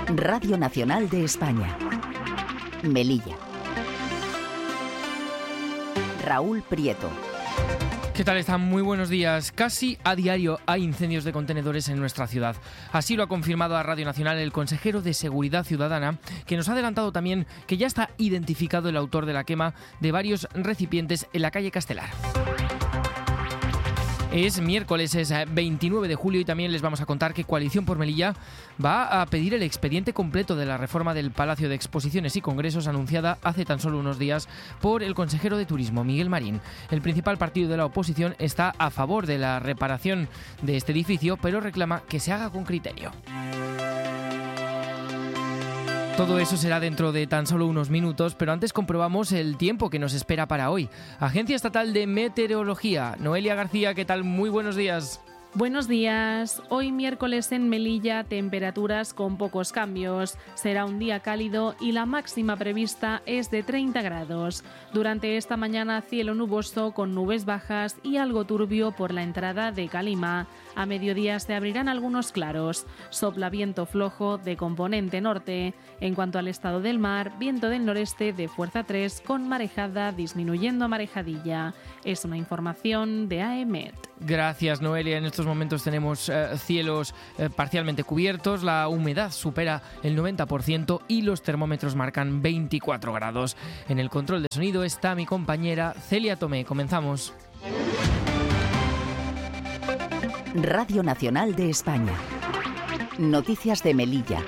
Radio Nacional de España. Melilla. Raúl Prieto. ¿Qué tal están? Muy buenos días. Casi a diario hay incendios de contenedores en nuestra ciudad. Así lo ha confirmado a Radio Nacional el consejero de Seguridad Ciudadana, que nos ha adelantado también que ya está identificado el autor de la quema de varios recipientes en la calle Castelar. Es miércoles, es 29 de julio y también les vamos a contar que Coalición por Melilla va a pedir el expediente completo de la reforma del Palacio de Exposiciones y Congresos anunciada hace tan solo unos días por el consejero de Turismo, Miguel Marín. El principal partido de la oposición está a favor de la reparación de este edificio, pero reclama que se haga con criterio. Todo eso será dentro de tan solo unos minutos, pero antes comprobamos el tiempo que nos espera para hoy. Agencia Estatal de Meteorología, Noelia García, ¿qué tal? Muy buenos días. Buenos días. Hoy miércoles en Melilla, temperaturas con pocos cambios. Será un día cálido y la máxima prevista es de 30 grados. Durante esta mañana, cielo nuboso con nubes bajas y algo turbio por la entrada de Calima. A mediodía se abrirán algunos claros. Sopla viento flojo de componente norte. En cuanto al estado del mar, viento del noreste de fuerza 3 con marejada disminuyendo a marejadilla. Es una información de AEMET. Gracias, Noelia. En estos momentos tenemos cielos parcialmente cubiertos, la humedad supera el 90% y los termómetros marcan 24 grados. En el control de sonido está mi compañera Celia Tomé. Comenzamos. Radio Nacional de España. Noticias de Melilla.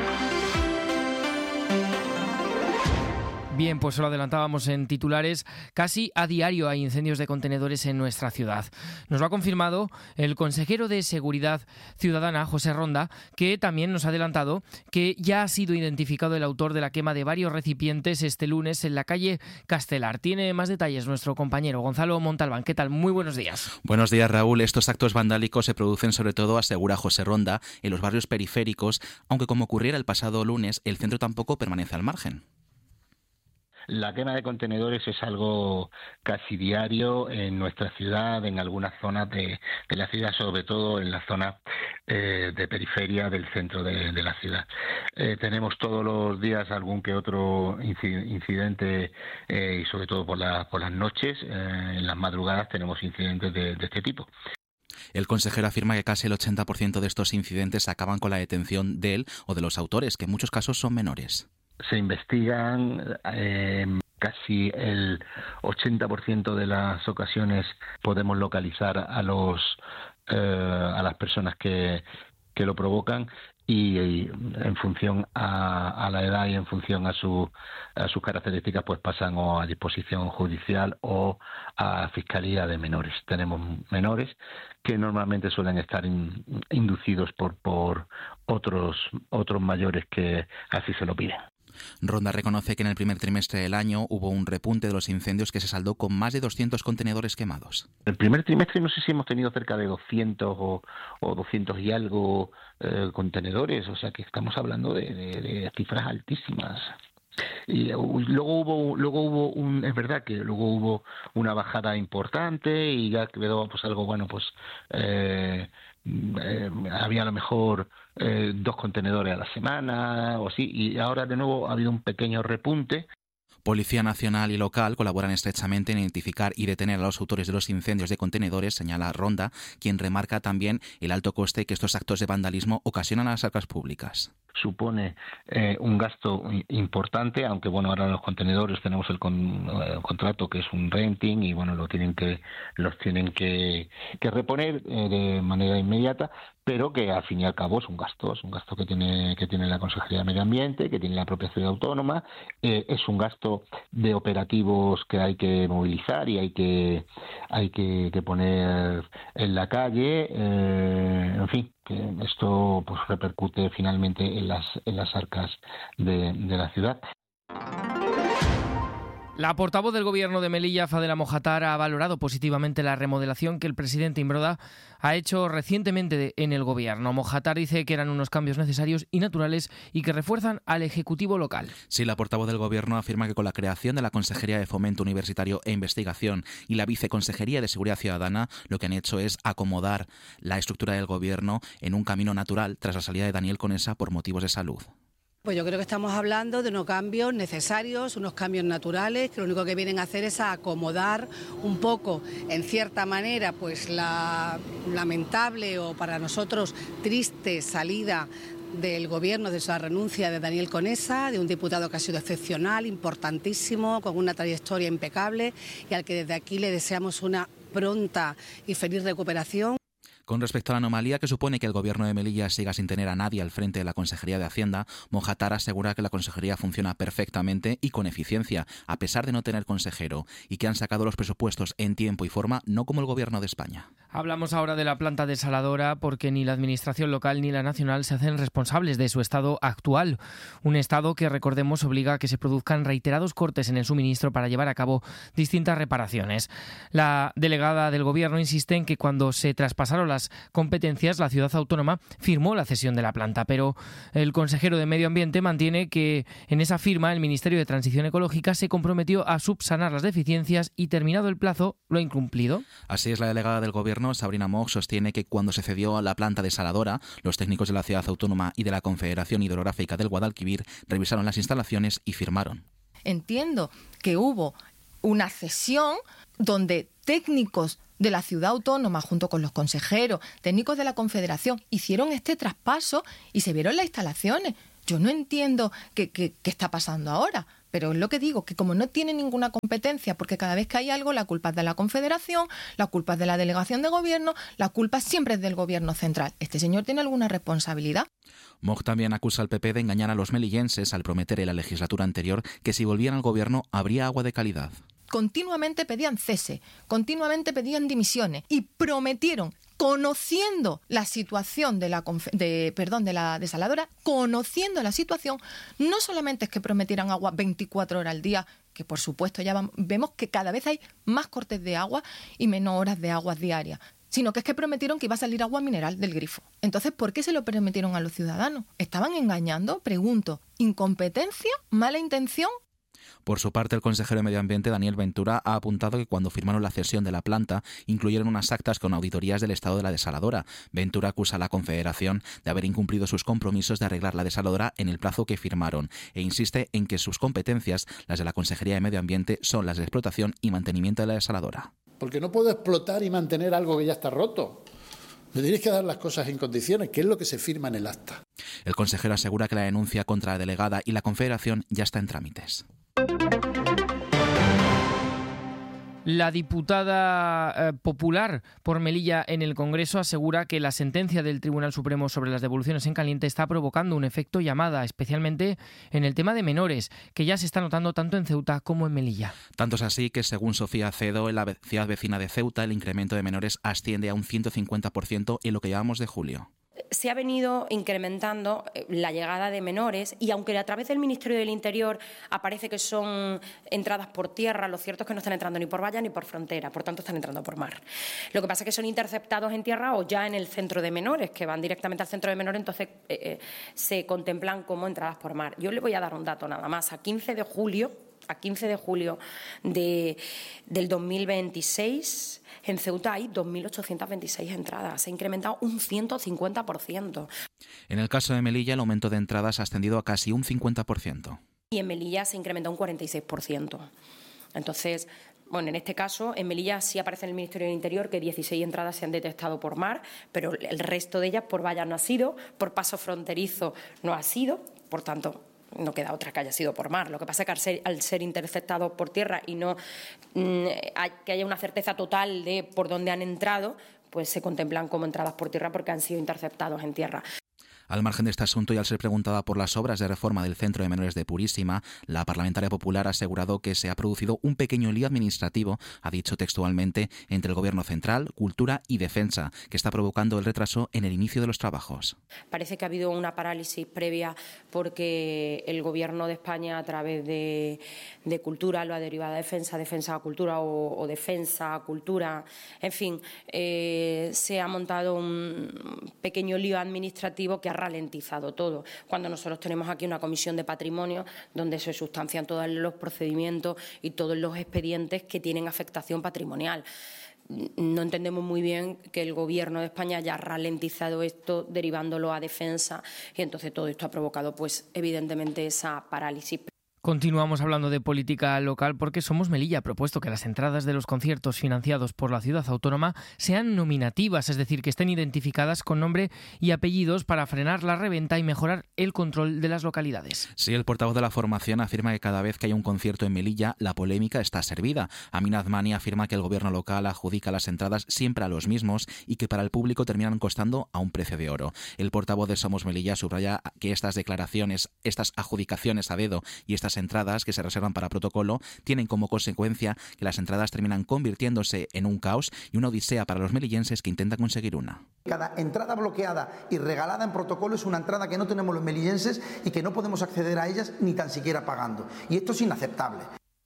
Bien, pues lo adelantábamos en titulares, casi a diario hay incendios de contenedores en nuestra ciudad. Nos lo ha confirmado el consejero de Seguridad Ciudadana, José Ronda, que también nos ha adelantado que ya ha sido identificado el autor de la quema de varios recipientes este lunes en la calle Castelar. Tiene más detalles nuestro compañero Gonzalo Montalbán. ¿Qué tal? Muy buenos días. Buenos días, Raúl. Estos actos vandálicos se producen sobre todo, asegura José Ronda, en los barrios periféricos, aunque como ocurriera el pasado lunes, el centro tampoco permanece al margen. La quema de contenedores es algo casi diario en nuestra ciudad, en algunas zonas de la ciudad, sobre todo en la zona de periferia del centro de la ciudad. Tenemos todos los días algún que otro incidente y sobre todo por las noches, en las madrugadas tenemos incidentes de este tipo. El consejero afirma que casi el 80% de estos incidentes acaban con la detención de él o de los autores, que en muchos casos son menores. Se investigan, casi el 80% de las ocasiones podemos localizar a las personas que lo provocan y en función a la edad y en función a sus características pues pasan o a disposición judicial o a Fiscalía de Menores. Tenemos menores que normalmente suelen estar inducidos por otros mayores que así se lo piden. Ronda reconoce que en el primer trimestre del año hubo un repunte de los incendios que se saldó con más de 200 contenedores quemados. El primer trimestre no sé si hemos tenido cerca de 200 o 200 y algo contenedores, o sea que estamos hablando de cifras altísimas. Y luego hubo es verdad que luego hubo una bajada importante y ya quedó pues algo bueno pues había a lo mejor 2 contenedores a la semana o así, y ahora de nuevo ha habido un pequeño repunte. Policía Nacional y local colaboran estrechamente en identificar y detener a los autores de los incendios de contenedores, señala Ronda, quien remarca también el alto coste que estos actos de vandalismo ocasionan a las arcas públicas. Supone un gasto importante, aunque bueno, ahora los contenedores tenemos el contrato que es un renting y bueno, los tienen que reponer de manera inmediata, pero que al fin y al cabo es un gasto que tiene la Consejería de Medio Ambiente, que tiene la propia ciudad autónoma, es un gasto de operativos que hay que movilizar y hay que poner en la calle, en fin, que esto pues repercute finalmente en las arcas de la ciudad. La portavoz del Gobierno de Melilla, Fadela Mojatar, ha valorado positivamente la remodelación que el presidente Imbroda ha hecho recientemente en el Gobierno. Mojatar dice que eran unos cambios necesarios y naturales y que refuerzan al Ejecutivo local. Sí, la portavoz del Gobierno afirma que con la creación de la Consejería de Fomento Universitario e Investigación y la Viceconsejería de Seguridad Ciudadana, lo que han hecho es acomodar la estructura del Gobierno en un camino natural tras la salida de Daniel Conesa por motivos de salud. Pues yo creo que estamos hablando de unos cambios necesarios, unos cambios naturales, que lo único que vienen a hacer es a acomodar un poco, en cierta manera, pues la lamentable o para nosotros triste salida del gobierno, de la renuncia de Daniel Conesa, de un diputado que ha sido excepcional, importantísimo, con una trayectoria impecable y al que desde aquí le deseamos una pronta y feliz recuperación. Con respecto a la anomalía que supone que el gobierno de Melilla siga sin tener a nadie al frente de la Consejería de Hacienda, Mojatar asegura que la consejería funciona perfectamente y con eficiencia, a pesar de no tener consejero, y que han sacado los presupuestos en tiempo y forma, no como el gobierno de España. Hablamos ahora de la planta desaladora porque ni la administración local ni la nacional se hacen responsables de su estado actual. Un estado que, recordemos, obliga a que se produzcan reiterados cortes en el suministro para llevar a cabo distintas reparaciones. La delegada del gobierno insiste en que cuando se traspasaron las competencias, la ciudad autónoma firmó la cesión de la planta, pero el consejero de Medio Ambiente mantiene que en esa firma el Ministerio de Transición Ecológica se comprometió a subsanar las deficiencias y, terminado el plazo, lo ha incumplido. Así es, la delegada del gobierno, Sabrina Moch, sostiene que cuando se cedió a la planta desaladora, los técnicos de la ciudad autónoma y de la Confederación Hidrográfica del Guadalquivir revisaron las instalaciones y firmaron. Entiendo que hubo una cesión donde técnicos de la ciudad autónoma, junto con los consejeros, técnicos de la Confederación, hicieron este traspaso y se vieron las instalaciones. Yo no entiendo qué está pasando ahora, pero es lo que digo, que como no tiene ninguna competencia, porque cada vez que hay algo, la culpa es de la Confederación, la culpa es de la delegación de gobierno, la culpa siempre es del gobierno central. ¿Este señor tiene alguna responsabilidad? Moch también acusa al PP de engañar a los melillenses al prometer en la legislatura anterior que si volvían al gobierno habría agua de calidad. Continuamente pedían cese, continuamente pedían dimisiones y prometieron, conociendo la situación de la desaladora, conociendo la situación, no solamente es que prometieran agua 24 horas al día, que por supuesto ya vemos que cada vez hay más cortes de agua y menos horas de aguas diarias, sino que es que prometieron que iba a salir agua mineral del grifo. Entonces, ¿por qué se lo prometieron a los ciudadanos? ¿Estaban engañando? Pregunto. ¿Incompetencia? ¿Mala intención? Por su parte, el consejero de Medio Ambiente, Daniel Ventura, ha apuntado que cuando firmaron la cesión de la planta incluyeron unas actas con auditorías del estado de la desaladora. Ventura acusa a la Confederación de haber incumplido sus compromisos de arreglar la desaladora en el plazo que firmaron e insiste en que sus competencias, las de la Consejería de Medio Ambiente, son las de explotación y mantenimiento de la desaladora. Porque no puedo explotar y mantener algo que ya está roto. Me tenéis que dar las cosas en condiciones, que es lo que se firma en el acta. El consejero asegura que la denuncia contra la delegada y la Confederación ya está en trámites. La diputada popular por Melilla en el Congreso asegura que la sentencia del Tribunal Supremo sobre las devoluciones en caliente está provocando un efecto llamada, especialmente en el tema de menores, que ya se está notando tanto en Ceuta como en Melilla. Tanto es así que, según Sofía Acedo, en la ciudad vecina de Ceuta, el incremento de menores asciende a un 150% en lo que llevamos de julio. Se ha venido incrementando la llegada de menores y aunque a través del Ministerio del Interior aparece que son entradas por tierra, lo cierto es que no están entrando ni por valla ni por frontera, por tanto están entrando por mar. Lo que pasa es que son interceptados en tierra o ya en el centro de menores, que van directamente al centro de menores, entonces se contemplan como entradas por mar. Yo le voy a dar un dato nada más. A 15 de julio del 2026, en Ceuta hay 2.826 entradas. Se ha incrementado un 150%. En el caso de Melilla, el aumento de entradas ha ascendido a casi un 50%. Y en Melilla se incrementa un 46%. Entonces, bueno, en este caso, en Melilla sí aparece en el Ministerio del Interior que 16 entradas se han detectado por mar, pero el resto de ellas por valla no ha sido, por paso fronterizo no ha sido, por tanto no queda otra que haya sido por mar. Lo que pasa es que al ser interceptados por tierra y no que haya una certeza total de por dónde han entrado, pues se contemplan como entradas por tierra porque han sido interceptados en tierra. Al margen de este asunto y al ser preguntada por las obras de reforma del Centro de Menores de Purísima, la parlamentaria popular ha asegurado que se ha producido un pequeño lío administrativo, ha dicho textualmente, entre el Gobierno central, Cultura y Defensa, que está provocando el retraso en el inicio de los trabajos. Parece que ha habido una parálisis previa porque el Gobierno de España, a través de Cultura, lo ha derivado a Defensa, Defensa a Cultura o Defensa a Cultura, en fin, se ha montado un pequeño lío administrativo que ha ralentizado todo, cuando nosotros tenemos aquí una comisión de patrimonio donde se sustancian todos los procedimientos y todos los expedientes que tienen afectación patrimonial. no entendemos muy bien que el Gobierno de España haya ralentizado esto, derivándolo a defensa, y entonces todo esto ha provocado, pues, evidentemente, esa parálisis. Continuamos hablando de política local porque Somos Melilla ha propuesto que las entradas de los conciertos financiados por la ciudad autónoma sean nominativas, es decir, que estén identificadas con nombre y apellidos para frenar la reventa y mejorar el control de las localidades. Sí, el portavoz de la formación afirma que cada vez que hay un concierto en Melilla, la polémica está servida. Amin Azmani afirma que el gobierno local adjudica las entradas siempre a los mismos y que para el público terminan costando a un precio de oro. El portavoz de Somos Melilla subraya que estas declaraciones, estas adjudicaciones a dedo y estas entradas que se reservan para protocolo tienen como consecuencia que las entradas terminan convirtiéndose en un caos y una odisea para los melillenses que intentan conseguir una. Cada entrada bloqueada y regalada en protocolo es una entrada que no tenemos los melillenses y que no podemos acceder a ellas ni tan siquiera pagando. Y esto es inaceptable.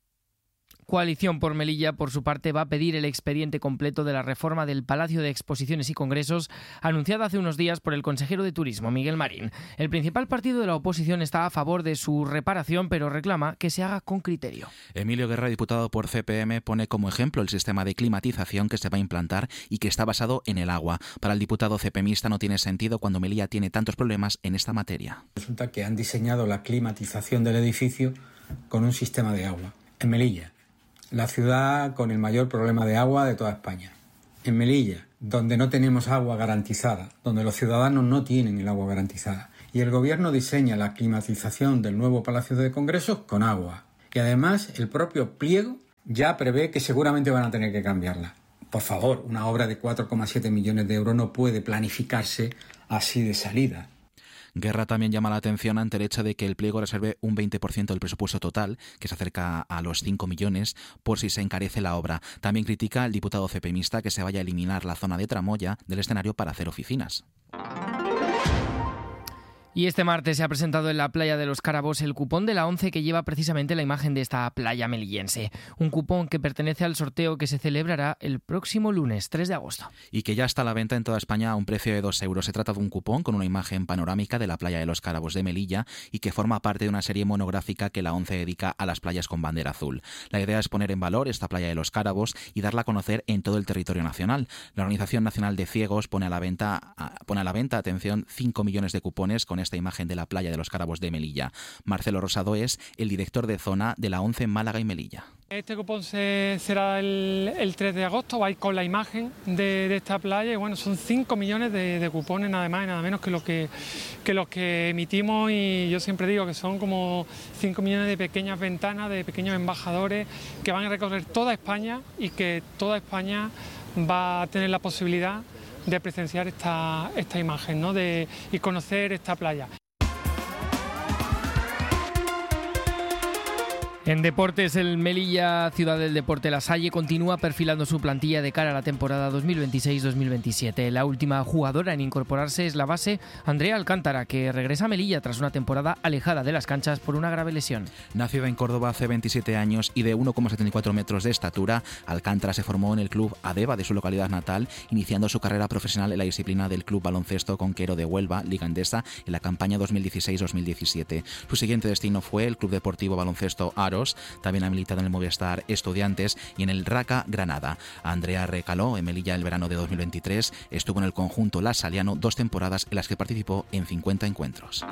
Coalición por Melilla, por su parte, va a pedir el expediente completo de la reforma del Palacio de Exposiciones y Congresos anunciada hace unos días por el consejero de Turismo, Miguel Marín. El principal partido de la oposición está a favor de su reparación, pero reclama que se haga con criterio. Emilio Guerra, diputado por CPM, pone como ejemplo el sistema de climatización que se va a implantar y que está basado en el agua. Para el diputado CPMista no tiene sentido cuando Melilla tiene tantos problemas en esta materia. Resulta que han diseñado la climatización del edificio con un sistema de agua. En Melilla, la ciudad con el mayor problema de agua de toda España. En Melilla, donde no tenemos agua garantizada, donde los ciudadanos no tienen el agua garantizada. Y el gobierno diseña la climatización del nuevo Palacio de Congresos con agua. Y además el propio pliego ya prevé que seguramente van a tener que cambiarla. Por favor, una obra de 4,7 millones de euros no puede planificarse así de salida. Guerra también llama la atención ante el hecho de que el pliego reserve un 20% del presupuesto total, que se acerca a los 5 millones, por si se encarece la obra. También critica al diputado CPMista que se vaya a eliminar la zona de Tramoya del escenario para hacer oficinas. Y este martes se ha presentado en la playa de los Cárabos el cupón de la ONCE que lleva precisamente la imagen de esta playa melillense. Un cupón que pertenece al sorteo que se celebrará el próximo lunes 3 de agosto. Y que ya está a la venta en toda España a un precio de 2 euros. Se trata de un cupón con una imagen panorámica de la playa de los Cárabos de Melilla y que forma parte de una serie monográfica que la ONCE dedica a las playas con bandera azul. La idea es poner en valor esta playa de los Cárabos y darla a conocer en todo el territorio nacional. La Organización Nacional de Ciegos pone a la venta, atención, 5 millones de cupones con esta imagen de la playa de los Cárabos de Melilla. Marcelo Rosado es el director de zona de la ONCE en Málaga y Melilla. Este cupón será el 3 de agosto, va a ir con la imagen de esta playa y bueno, son 5 millones de cupones nada más y nada menos que los que emitimos, y yo siempre digo que son como 5 millones de pequeñas ventanas, de pequeños embajadores que van a recorrer toda España y que toda España va a tener la posibilidad de presenciar esta imagen, ¿no? Y conocer esta playa. En deportes, el Melilla, ciudad del deporte La Salle, continúa perfilando su plantilla de cara a la temporada 2026-2027. La última jugadora en incorporarse es la base Andrea Alcántara, que regresa a Melilla tras una temporada alejada de las canchas por una grave lesión. Nacida en Córdoba hace 27 años y de 1,74 metros de estatura, Alcántara se formó en el club Adeva de su localidad natal, iniciando su carrera profesional en la disciplina del Club Baloncesto Conquero de Huelva, Liga Endesa, en la campaña 2016-2017. Su siguiente destino fue el Club Deportivo Baloncesto Aro. También ha militado en el Movistar Estudiantes y en el Raca Granada. Andrea recaló en Melilla el verano de 2023. Estuvo en el conjunto lasaliano 2 temporadas en las que participó en 50 encuentros.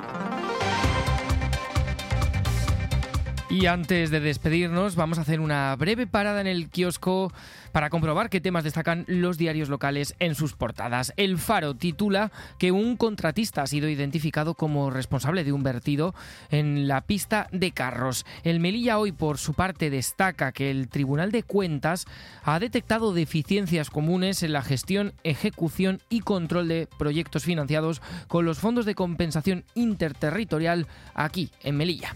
Y antes de despedirnos, vamos a hacer una breve parada en el kiosco para comprobar qué temas destacan los diarios locales en sus portadas. El Faro titula que un contratista ha sido identificado como responsable de un vertido en la pista de carros. El Melilla Hoy, por su parte, destaca que el Tribunal de Cuentas ha detectado deficiencias comunes en la gestión, ejecución y control de proyectos financiados con los fondos de compensación interterritorial aquí en Melilla.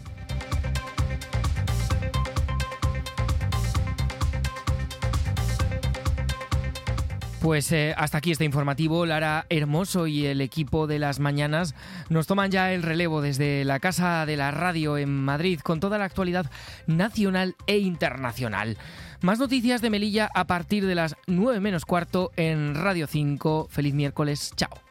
Pues hasta aquí este informativo. Lara Hermoso y el equipo de Las Mañanas nos toman ya el relevo desde la Casa de la Radio en Madrid con toda la actualidad nacional e internacional. Más noticias de Melilla a partir de las 9 menos cuarto en Radio 5. Feliz miércoles. Chao.